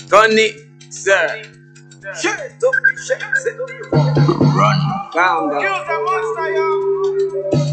Gunny, sir. Shut up, shut up. Run. Calm down. Use the monster, yo.